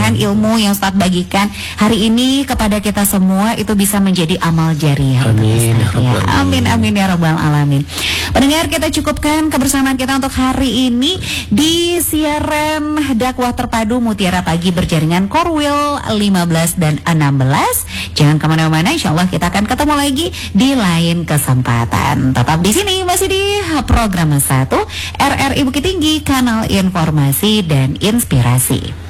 mudah-mudahan ilmu yang Ustaz bagikan hari ini kepada kita semua itu bisa menjadi amal jariah. Amin. Amin amin ya rabbal alamin. Pendengar, kita cukupkan kebersamaan kita untuk hari ini di siaran dakwah terpadu Mutiara Pagi berjaringan Korwil 15 dan 16. Jangan kemana-mana, insya Allah kita akan ketemu lagi di lain kesempatan. Tetap di sini masih di program 1 RRI Bukit Tinggi, kanal informasi dan inspirasi.